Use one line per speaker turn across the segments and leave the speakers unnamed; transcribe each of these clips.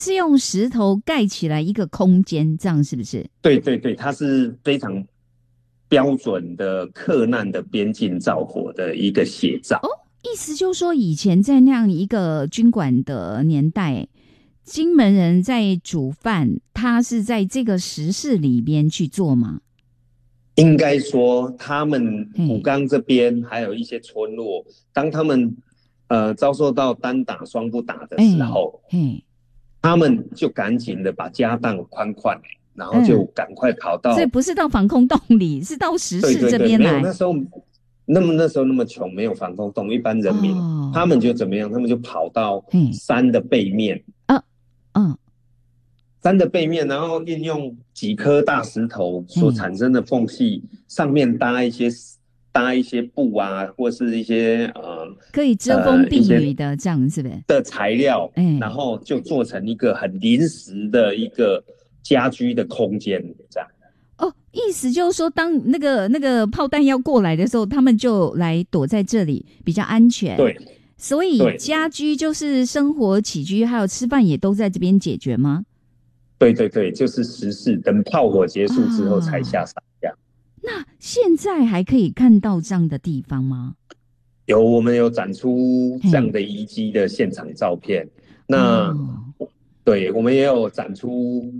是用石头盖起来一个空间，这样是不是？
对对对，它是非常标准的克难的边境造火的一个写照。
意思就是说，以前在那样一个军管的年代，金门人在煮饭，他是在这个石室里边去做吗？
应该说，他们虎冈这边还有一些村落，当他们遭受到单打双不打的时候，他们就赶紧的把家当宽宽，然后就赶快跑到，
所以不是到防空洞里，是到石室这边来。
没有，那时候那么穷，没有防空洞，一般人民，他们就怎么样？他们就跑到山的背面，山的背面，然后运用几颗大石头所产生的缝隙，上面搭一些布啊，或是一些
可以遮风避雨的这样是不是
的材料，然后就做成一个很临时的一个家居的空间，这样。
意思就是说，当那个炮弹要过来的时候，他们就来躲在这里，比较安全。
对，
所以家居就是生活起居还有吃饭也都在这边解决吗？
对对对，就是石室，等炮火结束之后才下山这样。
那现在还可以看到这样的地方吗？
我们有展出这样的遗迹的现场照片。那对，我们也有展出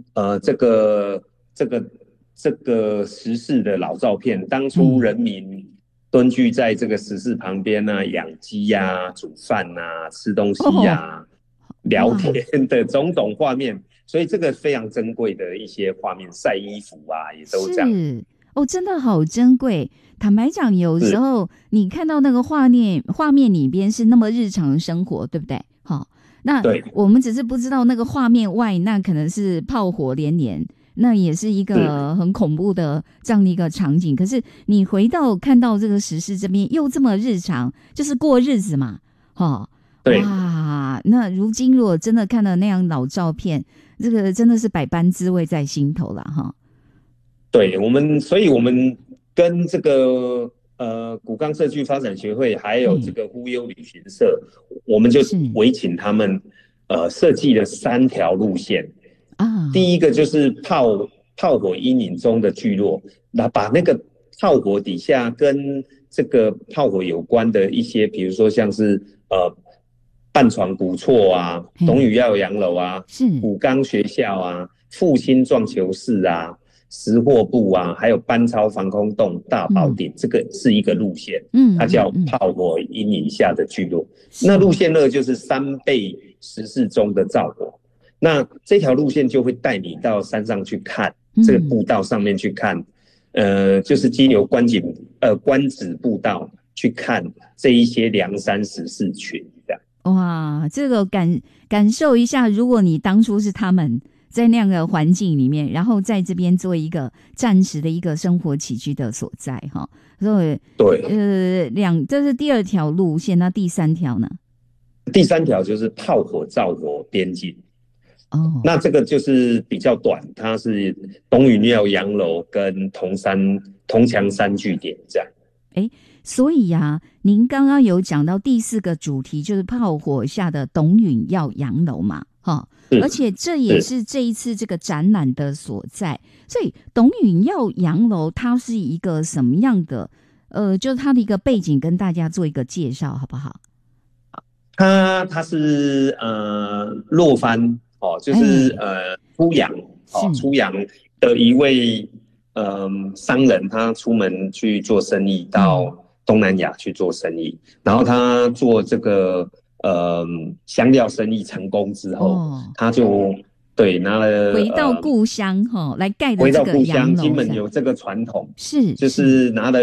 这个石室的老照片，当初人民蹲居在这个石室旁边啊，养鸡啊，煮饭啊，吃东西啊，聊天的种种画面，所以这个非常珍贵的一些画面，晒衣服啊，也都这样。
是真的好珍贵。坦白讲，有时候你看到那个画面里边是那么日常生活，对不对？那我们只是不知道那个画面外，那可能是炮火连连。那也是一个很恐怖的这样的一个场景，可是你回到看到这个石室这边又这么日常，就是过日子嘛，
对，
哇，那如今如果真的看到那样老照片，这个真的是百般滋味在心头了哈。
对，所以我们跟这个古冈社区发展协会还有这个忽悠旅行社，我们就委请他们设计了3条路线。第一个就是炮火阴影中的聚落，那把那个炮火底下跟这个炮火有关的一些，比如说像是半床古厝啊、董宇耀洋楼啊、古冈学校啊、复兴撞球室啊、石货部啊，还有班超防空洞、大宝顶，这个是一个路线，它叫炮火阴影下的聚落。那路线2就是3倍石室中的造火。那这条路线就会带你到山上去看，这个步道上面去看，就是经由官子步道去看这一些梁山石室群，这样。
哇，这个感受一下，如果你当初是他们在那样的环境里面，然后在这边做一个暂时的一个生活起居的所在，哈。所以
对，
这是第2条路线，那第3条呢？
第3条就是炮火造火边境。那这个就是比较短，它是董宇耀洋楼跟铜墙3据点这样。
所以您刚刚有讲到第4个主题就是炮火下的董宇耀洋楼嘛，而且这也是这一次这个展览的所在。所以董宇耀洋楼它是一个什么样的就是它的一个背景，跟大家做一个介绍好不好？
它是洛帆就是出洋的一位商人，他出门去做生意，到东南亚去做生意，然后他做这个香料生意成功之后，他就拿了
回到故乡来盖的这个洋楼。回到故乡，
金门有这个传统，
是
就是拿了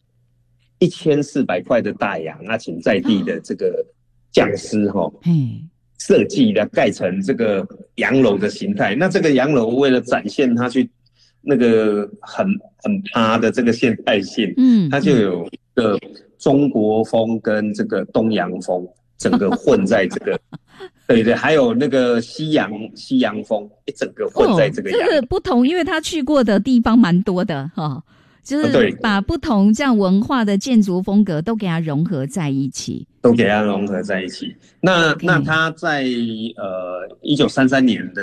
1400块的大洋，请在地的这个匠师设计的盖成这个洋楼的形态。那这个洋楼为了展现它去那个很趴的这个现代性，它就有一个中国风跟这个东洋风整个混在这个对，还有那个西洋风整个混在这个洋楼。
这个不同，因为他去过的地方蛮多的就是把不同这样文化的建筑风格都给它融合在一起。
那他在1933年的